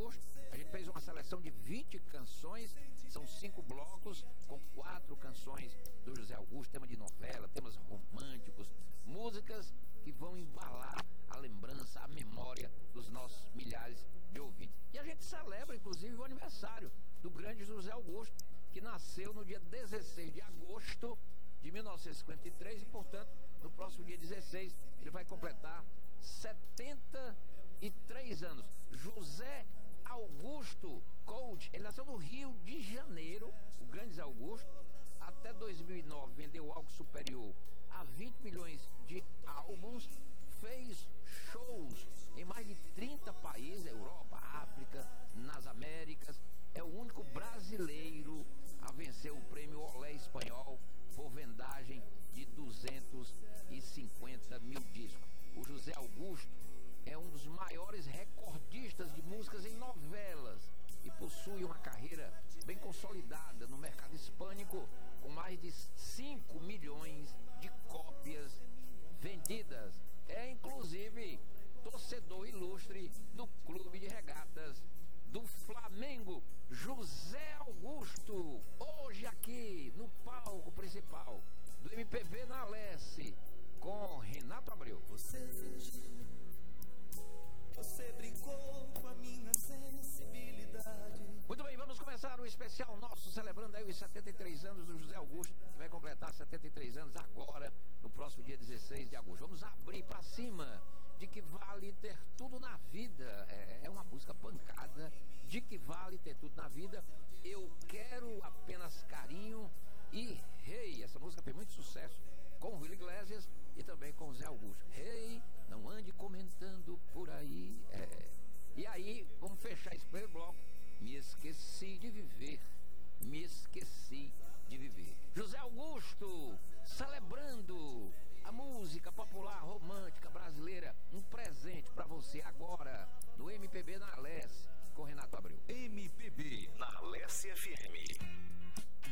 Augusto. A gente fez uma seleção de 20 canções, são 5 blocos, com 4 canções do José Augusto, tema de novela, temas românticos, músicas que vão embalar a lembrança, a memória dos nossos milhares de ouvintes. E a gente celebra, inclusive, o aniversário do grande José Augusto, que nasceu no dia 16 de agosto de 1953 e, portanto, no próximo dia 16, ele vai completar 73 anos. José Augusto Coach, ele nasceu no Rio de Janeiro, o grande José Augusto. Até 2009 vendeu algo superior a 20 milhões de álbuns, fez shows em mais de 30 países, Europa, África, nas Américas. É o único brasileiro a vencer o prêmio Olé Espanhol por vendagem de 250 mil discos. O José Augusto é um dos maiores recordistas de músicas em novelas e possui uma carreira bem consolidada no mercado hispânico, com mais de 5 milhões de cópias vendidas. É inclusive torcedor ilustre do Clube de Regatas do Flamengo. José Augusto, hoje aqui no palco principal do MPB na Alesse, com Renato Abreu. Você brincou com a minha sensibilidade. Muito bem, vamos começar o especial nosso, celebrando aí os 73 anos do José Augusto, que vai completar 73 anos agora, no próximo dia 16 de agosto. Vamos abrir pra cima de que vale ter tudo na vida. É uma música pancada, de que vale ter tudo na vida. Eu quero apenas carinho e Hey, essa música fez muito sucesso com o Willy Iglesias e também com o Zé Augusto. Hey, não ande comentando por aí. E aí, vamos fechar esse primeiro bloco. Me esqueci de viver, me esqueci de viver. José Augusto, celebrando a música popular romântica brasileira. Um presente pra você agora, no MPB na Alesse, com Renato Abreu. MPB na Alesse FM.